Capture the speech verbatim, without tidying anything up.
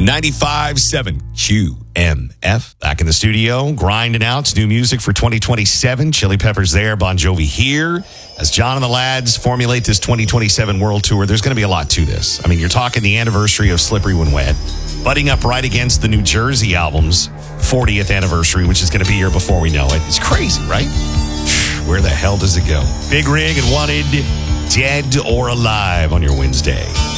ninety-five point seven Q M F. Back in the studio, grinding out new music for twenty twenty-seven. Chili Peppers there, Bon Jovi here. As John and the lads formulate this twenty twenty-seven World Tour, there's going to be a lot to this. I mean, you're talking the anniversary of Slippery When Wet, butting up right against the New Jersey album's fortieth anniversary, which is going to be here before we know it. It's crazy, right? Where the hell does it go? Big Rig and Wanted, Dead or Alive on your Wednesday.